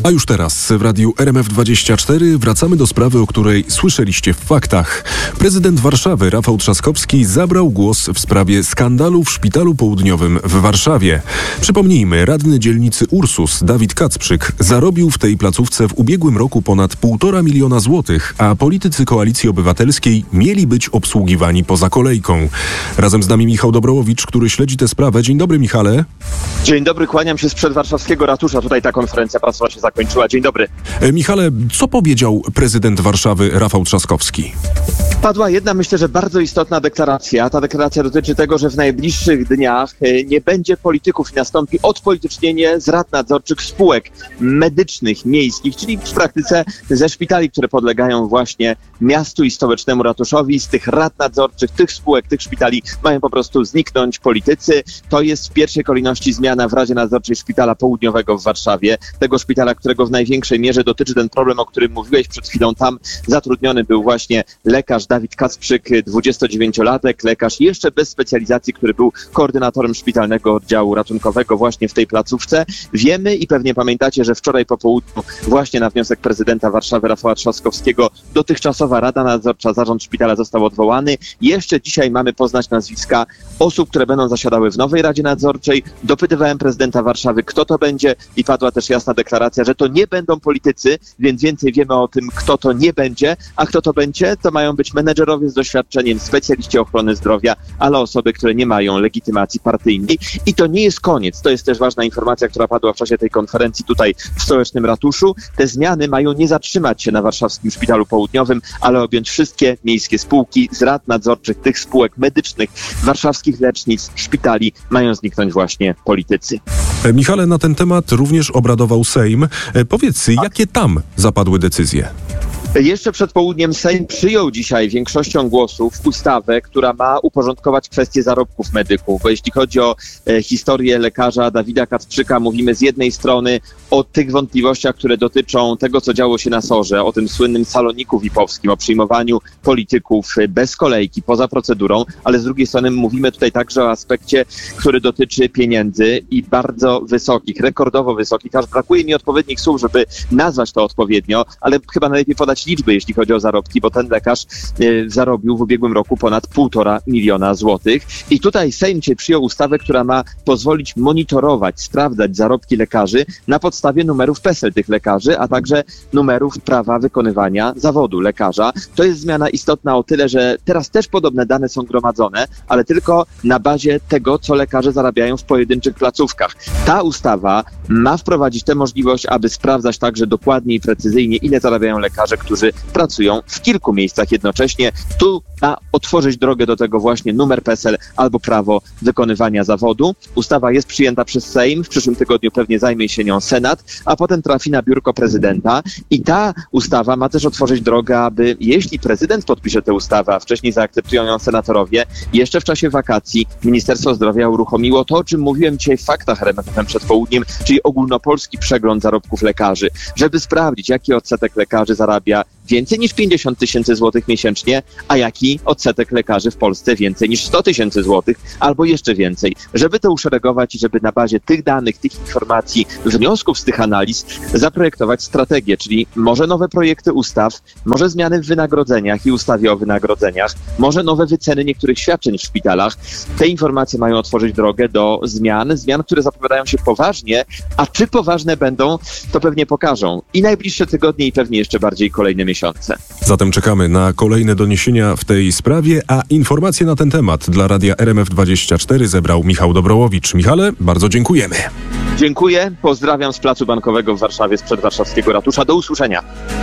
A już teraz w radiu RMF24 wracamy do sprawy, o której słyszeliście w faktach. Prezydent Warszawy Rafał Trzaskowski zabrał głos w sprawie skandalu w Szpitalu Południowym w Warszawie. Przypomnijmy, radny dzielnicy Ursus Dawid Kacprzyk zarobił w tej placówce w ubiegłym roku ponad 1,5 miliona złotych, a politycy Koalicji Obywatelskiej mieli być obsługiwani poza kolejką. Razem z nami Michał Dobrołowicz, który śledzi tę sprawę. Dzień dobry, Michale. Dzień dobry, kłaniam się sprzed warszawskiego ratusza. Tutaj ta konferencja prasowa się zakończyła. Dzień dobry. Michale, co powiedział prezydent Warszawy Rafał Trzaskowski? Padła jedna, myślę, że bardzo istotna deklaracja. Ta deklaracja dotyczy tego, że w najbliższych dniach nie będzie polityków i nastąpi odpolitycznienie z rad nadzorczych spółek medycznych, miejskich, czyli w praktyce ze szpitali, które podlegają właśnie miastu i stołecznemu ratuszowi. Z tych rad nadzorczych, tych spółek, tych szpitali mają po prostu zniknąć politycy. To jest w pierwszej kolejności zmiana w Radzie Nadzorczej Szpitala Południowego w Warszawie. Tego szpitala, którego w największej mierze dotyczy ten problem, o którym mówiłeś przed chwilą. Tam zatrudniony był właśnie lekarz Dawid Kacprzyk, 29-latek, lekarz jeszcze bez specjalizacji, który był koordynatorem szpitalnego oddziału ratunkowego właśnie w tej placówce. Wiemy i pewnie pamiętacie, że wczoraj po południu właśnie na wniosek prezydenta Warszawy Rafała Trzaskowskiego dotychczasowa Rada Nadzorcza, zarząd szpitala został odwołany. Jeszcze dzisiaj mamy poznać nazwiska osób, które będą zasiadały w nowej Radzie Nadzorczej. Dopytywałem prezydenta Warszawy, kto to będzie i padła też jasna deklaracja, że to nie będą politycy, więc więcej wiemy o tym, kto to nie będzie, a kto to będzie, to mają być menedżerowie z doświadczeniem, specjaliści ochrony zdrowia, ale osoby, które nie mają legitymacji partyjnej. I to nie jest koniec. To jest też ważna informacja, która padła w czasie tej konferencji tutaj w stołecznym ratuszu. Te zmiany mają nie zatrzymać się na warszawskim Szpitalu Południowym, ale objąć wszystkie miejskie spółki. Z rad nadzorczych tych spółek medycznych, warszawskich lecznic, szpitali mają zniknąć właśnie politycy. Michale, na ten temat również obradował Sejm. Powiedz, jakie tam zapadły decyzje? Jeszcze przed południem Sejm przyjął dzisiaj większością głosów ustawę, która ma uporządkować kwestie zarobków medyków. Bo jeśli chodzi o historię lekarza Dawida Kacprzyka, mówimy z jednej strony o tych wątpliwościach, które dotyczą tego, co działo się na SOR-ze, o tym słynnym saloniku VIP-owskim, o przyjmowaniu polityków bez kolejki, poza procedurą, ale z drugiej strony mówimy tutaj także o aspekcie, który dotyczy pieniędzy i bardzo wysokich, rekordowo wysokich, aż brakuje mi odpowiednich słów, żeby nazwać to odpowiednio, ale chyba najlepiej podać liczby, jeśli chodzi o zarobki, bo ten lekarz zarobił w ubiegłym roku ponad 1,5 miliona złotych. I tutaj Sejm dzisiaj przyjął ustawę, która ma pozwolić monitorować, sprawdzać zarobki lekarzy na podstawie numerów PESEL tych lekarzy, a także numerów prawa wykonywania zawodu lekarza. To jest zmiana istotna o tyle, że teraz też podobne dane są gromadzone, ale tylko na bazie tego, co lekarze zarabiają w pojedynczych placówkach. Ta ustawa ma wprowadzić tę możliwość, aby sprawdzać także dokładnie i precyzyjnie, ile zarabiają lekarze, którzy pracują w kilku miejscach jednocześnie. Tu ma otworzyć drogę do tego właśnie numer PESEL albo prawo wykonywania zawodu. Ustawa jest przyjęta przez Sejm, w przyszłym tygodniu pewnie zajmie się nią Senat, a potem trafi na biurko prezydenta i ta ustawa ma też otworzyć drogę, aby jeśli prezydent podpisze tę ustawę, a wcześniej zaakceptują ją senatorowie, jeszcze w czasie wakacji Ministerstwo Zdrowia uruchomiło to, o czym mówiłem dzisiaj w faktach RMF przed południem, czyli ogólnopolski przegląd zarobków lekarzy, żeby sprawdzić, jaki odsetek lekarzy zarabia więcej niż 50 000 złotych miesięcznie, a jaki odsetek lekarzy w Polsce więcej niż 100 000 złotych albo jeszcze więcej. Żeby to uszeregować i żeby na bazie tych danych, tych informacji, wniosków z tych analiz zaprojektować strategię, czyli może nowe projekty ustaw, może zmiany w wynagrodzeniach i ustawie o wynagrodzeniach, może nowe wyceny niektórych świadczeń w szpitalach. Te informacje mają otworzyć drogę do zmian, które zapowiadają się poważnie, a czy poważne będą, to pewnie pokażą i najbliższe tygodnie i pewnie jeszcze bardziej kolejne miesiące. Zatem czekamy na kolejne doniesienia w tej sprawie, a informacje na ten temat dla Radia RMF24 zebrał Michał Dobrołowicz. Michale, bardzo dziękujemy. Dziękuję, pozdrawiam z Placu Bankowego w Warszawie, sprzed warszawskiego ratusza. Do usłyszenia.